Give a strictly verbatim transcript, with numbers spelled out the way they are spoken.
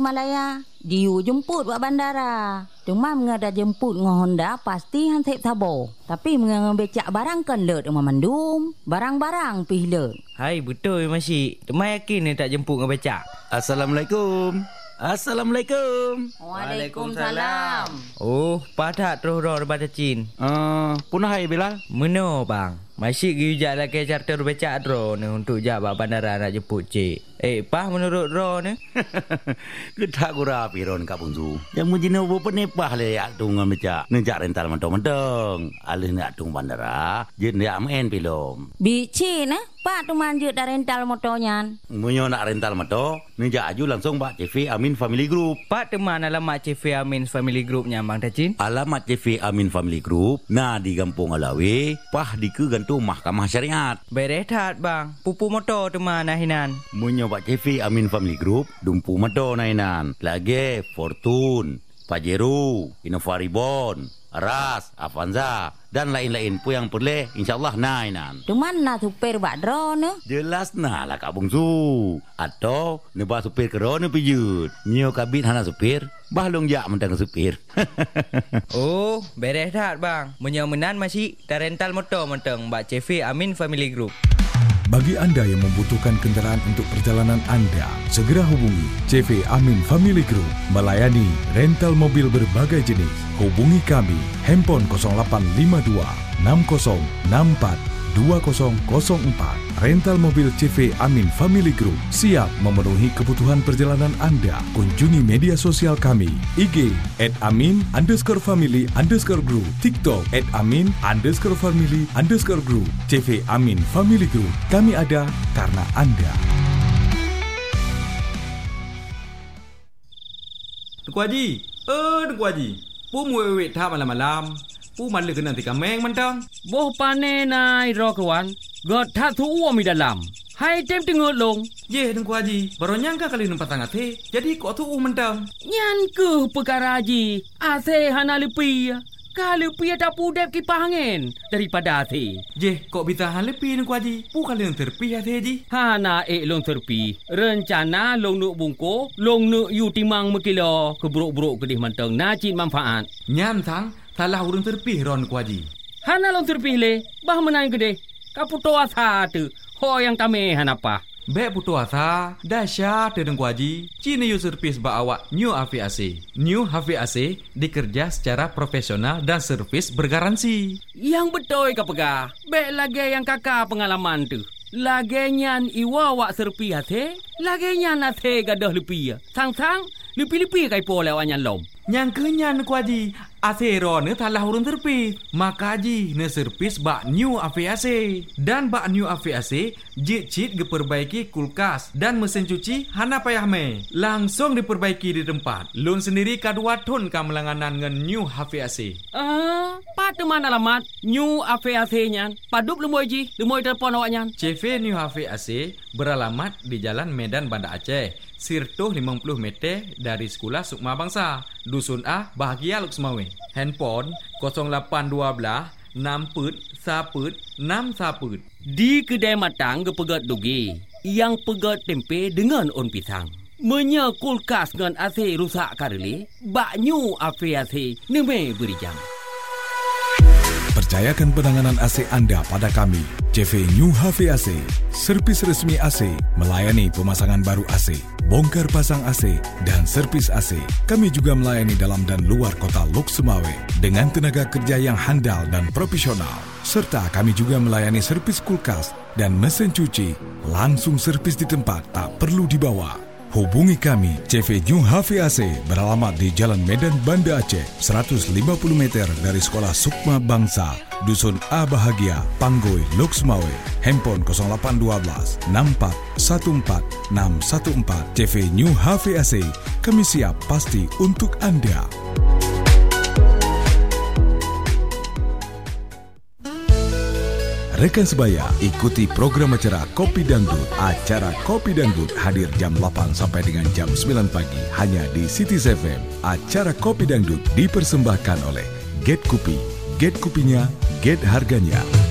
Malaya. Diu jemput buat bandara. Cuma mengada jemput dengan Honda pasti han tep tabo. Tapi mengada becak barang kan let dengan mandum. Barang-barang pih let. Hai betul Masih. Temai yakin ni tak jemput dengan becak. Assalamualaikum. Assalamualaikum. Waalaikumsalam. Oh, padat terus roh daripada Cin. Uh, punah hai Bilal. Meno bang. Masih gijak lagi charter becak ro ni untuk jawab bandara nak jemput cik. Eh, pah menurut ro ni? Kedak gura piron Kak Bungsu. Yang mujina bo penepah le atung becak. Nejak rental mentong-mentong. Alih nak atung bandara, jen dia main pilom. Bici nah, pak tu manjut dah rental motornya. Munyo nak rental motor, nejak aju langsung Pak C V Amin Family Group. Pak teman alamat C V Amin Family Group nya Bang Tacin. Alamat C V Amin Family Group nah di Kampung Alawi, pah di ke gantung Mahkamah Syariat. Berehat bang, pupu motor teman nahinan. Munyo Pak C V Amin Family Group, dumpu motor nahinan. Lagi Fortune, Pajero, Innova Reborn, Aras, Avanza dan lain-lain pun yang boleh insyaallah nahinan. Cuman nak supir bak dro ne? Jelas nah lah Kak Bungsu. Atau nebah supir kero ne pijut. Nyo kabit hana supir, bahlong jak mentang supir. Oh, beres dah bang. Menyomenan masih dah rental motor mentang Mbak C V Amin Family Group. Bagi anda yang membutuhkan kenderaan untuk perjalanan anda, segera hubungi C V Amin Family Group melayani rental mobil berbagai jenis. Hubungi kami handphone kosong lapan lima dua enam kosong enam empat dua kosong kosong empat. Rental mobil C V Amin Family Group siap memenuhi kebutuhan perjalanan anda. Kunjungi media sosial kami I G at amin underscore family underscore group, TikTok at amin underscore family underscore group. C V Amin Family Group, kami ada karena anda. Tuku Haji, eh Tuku Haji, pu muwek tha malam-malam. Pu malu kena tika meng mentang. Boh pane nai ro kawan. God tha thu uo mi dalam. Hai tem tengok long. Ye Tuku Haji, baru nyangka kali numpat tangat he. Jadi kok thu mentang. Nyan ke perkara Haji. Ase hana lepi. Kalau pi ada pudep kipas angin daripada ase. Je, kok bisa han lepi Tuku Haji? Pu kali yang terpi ase Haji. Hana ek long terpi. Rencana long nuk bungko, long nuk yu timang mekilo keburuk-buruk kedih mentang najib manfaat. Nyan sang salah urang terpih ron Tuku Haji. Hana long terpih le, bah menang gede. Kaputo asa tu. Ho yang kami hanapa. Bek putu asa, dahsyat Tuku Haji. Cini yu servis ba awak New H V A C. New H V A C dikerja secara profesional dan servis bergaransi. Yang betul ka pegah. Bek lagi yang kakak pengalaman tu. Lagi nyan iwa wak serpi hati. Lagi nyan hati gadah lepi. Sang-sang lepi-lepi kai po lewat nyan lom. Yang kenyan Tuku Haji. Asero ne talah urun terpis. Maka Haji ne servis bak New H V A C. Dan bak New H V A C jit cit diperbaiki kulkas dan mesin cuci hana payah me. Langsung diperbaiki di tempat. Lun sendiri kadua ton kamelanganan dengan New H V A C. Ah, pat mana alamat New H V A C nyan. Padup lemoy Ji, lemoy telefon awak nyan. C V New H V A C beralamat di Jalan Medan Banda Aceh. Sirtuh lima puluh meter dari Sekolah Sukma Bangsa, Dusun A, Bahagia Luksmawe. Handphone kosong lapan dua enam put saput enam saput. Di kedai matang ke pegat dugi, yang pegat tempe dengan on pisang. Menya kulkas dengan A C rusak kareli, bak New H V A C neme beri jam. Percayakan penanganan A C anda pada kami, C V New H V A C, servis resmi A C, melayani pemasangan baru A C, bongkar pasang A C, dan servis A C. Kami juga melayani dalam dan luar kota Lok Sumawe dengan tenaga kerja yang handal dan profesional. Serta kami juga melayani servis kulkas dan mesin cuci, langsung servis di tempat, tak perlu dibawa. Hubungi kami, C V New H V A C beralamat di Jalan Medan Banda Aceh, seratus lima puluh meter dari Sekolah Sukma Bangsa, Dusun A Bahagia, Panggoi, Lok Sumawe. Handphone kosong lapan dua enam empat satu empat enam satu empat. C V New H V A C, kami siap pasti untuk anda. Rekan sebaya, ikuti program acara Kopi Dangdut. Acara Kopi Dangdut hadir jam delapan sampai dengan jam sembilan pagi hanya di Cities F M. Acara Kopi Dangdut dipersembahkan oleh Get Kopi. Get kopinya, get harganya.